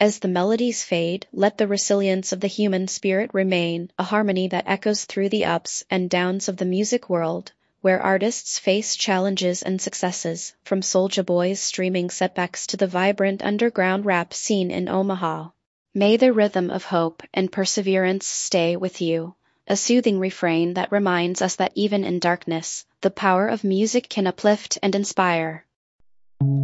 As the melodies fade, let the resilience of the human spirit remain, a harmony that echoes through the ups and downs of the music world, where artists face challenges and successes, from Soulja Boy's streaming setbacks to the vibrant underground rap scene in Omaha. May the rhythm of hope and perseverance stay with you, a soothing refrain that reminds us that even in darkness, the power of music can uplift and inspire.